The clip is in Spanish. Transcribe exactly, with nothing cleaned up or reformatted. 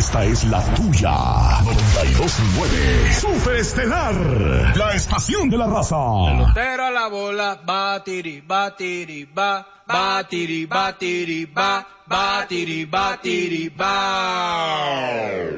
esta es la tuya. noventa y dos punto nueve Superestelar, la estación de la raza. Pelotero a la bola, batiri, batiri, ba, batiri, batiri, ba, batiri, batiri, ba.